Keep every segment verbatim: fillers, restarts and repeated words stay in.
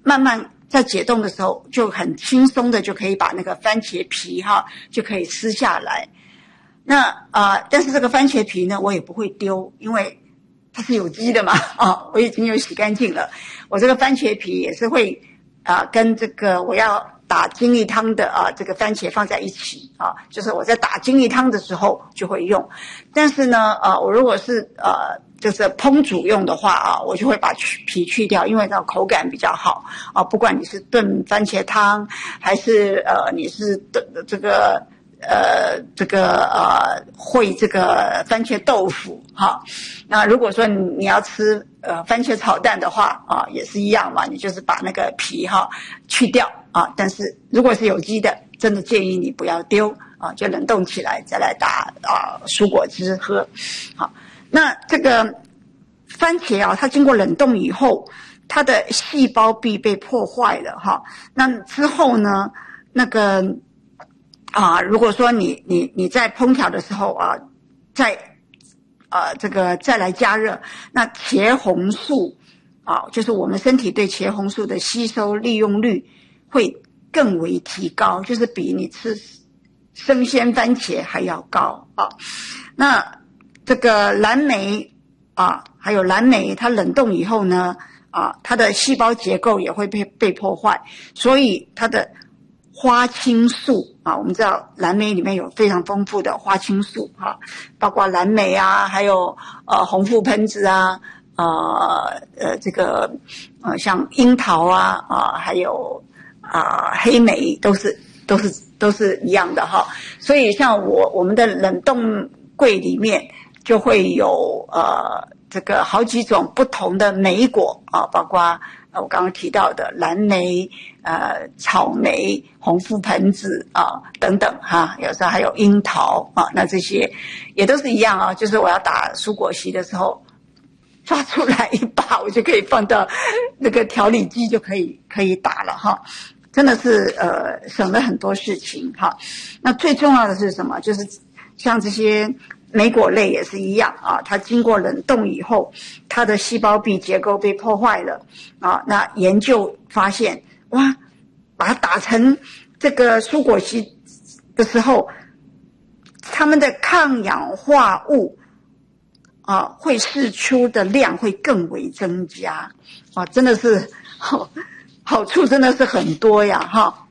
慢慢在解冻的时候就很轻松的就可以把那个番茄皮哈就可以撕下来。那啊、呃，但是这个番茄皮呢，我也不会丢，因为它是有机的嘛啊，我已经有洗干净了。我这个番茄皮也是会啊、呃、跟这个我要打精力汤的啊这个番茄放在一起啊，就是我在打精力汤的时候就会用。但是呢，呃，我如果是呃就是烹煮用的话啊，我就会把皮去掉，因为那口感比较好啊。不管你是炖番茄汤，还是呃你是炖这个。呃，这个呃，烩这个番茄豆腐哈。那如果说你你要吃呃番茄炒蛋的话啊，也是一样嘛，你就是把那个皮哈去掉啊。但是如果是有机的，真的建议你不要丢啊，就冷冻起来再来打啊蔬果汁喝。好，那这个番茄啊，它经过冷冻以后，它的细胞壁被破坏了哈。那之后呢，那个。啊，如果说你你你在烹调的时候啊，再呃这个再来加热，那茄红素啊，就是我们身体对茄红素的吸收利用率会更为提高，就是比你吃生鲜番茄还要高啊。那这个蓝莓啊，还有蓝莓，它冷冻以后呢，啊，它的细胞结构也会被被破坏，所以它的花青素啊，我们知道蓝莓里面有非常丰富的花青素啊，包括蓝莓啊，还有呃红覆盆子啊，呃呃这个呃像樱桃啊啊，还有啊、呃、黑莓都是都是都是一样的哈。所以像我我们的冷冻柜里面就会有呃这个好几种不同的莓果啊，包括我刚刚提到的蓝莓、呃草莓、红覆盆子啊等等哈，有时候还有樱桃啊，那这些也都是一样啊，就是我要打蔬果昔的时候，抓出来一把，我就可以放到那个调理机就可以可以打了哈，真的是呃省了很多事情哈。那最重要的是什么？就是像这些莓果类也是一样啊，它经过冷冻以后，它的细胞壁结构被破坏了啊。那研究发现，哇，把它打成这个蔬果昔的时候，它们的抗氧化物啊会释出的量会更为增加啊，真的是好好处真的是很多呀哈。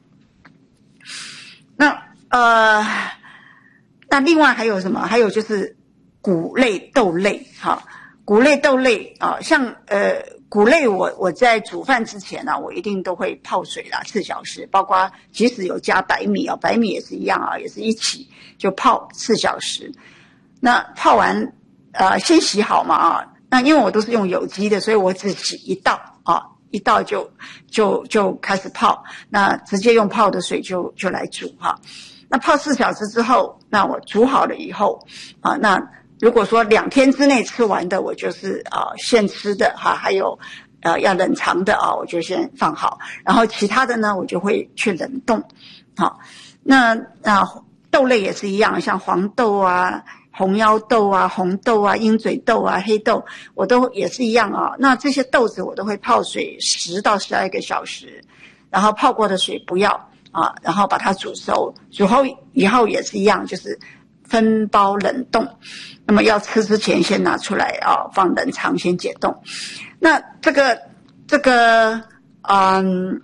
那呃。那另外还有什么？还有就是谷类、豆类，哈，谷类、豆类啊，像呃谷类我，我我在煮饭之前呢、啊，我一定都会泡水啦，四小时，包括即使有加白米啊，白米也是一样啊，也是一起就泡四小时。那泡完呃先洗好嘛啊，那因为我都是用有机的，所以我只洗一道啊，一道就就就开始泡，那直接用泡的水就就来煮哈。那泡四小时之后，那我煮好了以后啊，那如果说两天之内吃完的，我就是啊现吃的哈、啊，还有呃要冷藏的啊，我就先放好，然后其他的呢，我就会去冷冻。好，那啊豆类也是一样，像黄豆啊、红腰豆啊、红豆啊、鹰嘴豆啊、黑豆，我都也是一样啊。那这些豆子我都会泡水十到十二个小时，然后泡过的水不要。啊，然后把它煮熟，煮后以后也是一样，就是分包冷冻。那么要吃之前先拿出来啊，放冷藏先解冻。那这个这个嗯，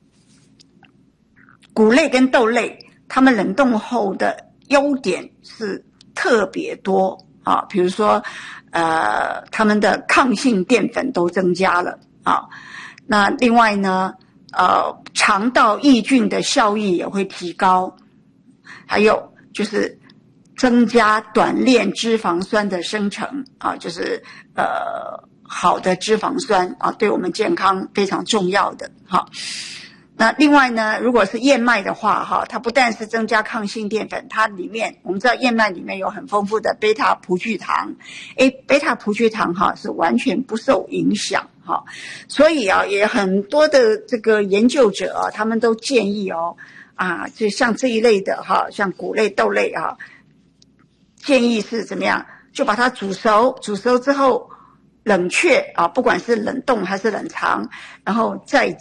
谷类跟豆类，它们冷冻后的优点是特别多啊，比如说呃，它们的抗性淀粉都增加了啊。那另外呢？呃，肠道抑菌的效益也会提高，还有就是增加短链脂肪酸的生成啊，就是呃好的脂肪酸啊，对我们健康非常重要的哈。那另外呢，如果是燕麦的话哈，它不但是增加抗性淀粉，它里面我们知道燕麦里面有很丰富的贝塔葡聚糖，诶，贝塔葡聚糖哈是完全不受影响。好，所以啊，也很多的这个研究者啊，他们都建议哦，啊，就像这一类的哈，像谷类、豆类啊，建议是怎么样？就把它煮熟，煮熟之后冷却啊，不管是冷冻还是冷藏，然后再